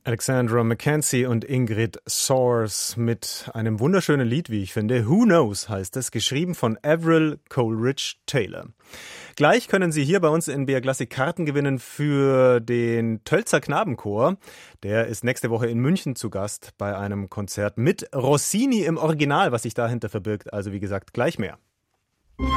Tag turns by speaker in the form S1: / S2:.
S1: Alexandra Mackenzie und Ingrid Soares mit einem wunderschönen Lied, wie ich finde. Who Knows heißt es, geschrieben von Avril Coleridge Taylor. Gleich können Sie hier bei uns in BR Classic Karten gewinnen für den Tölzer Knabenchor. Der ist nächste Woche in München zu Gast bei einem Konzert mit Rossini im Original, was sich dahinter verbirgt. Also wie gesagt, gleich mehr.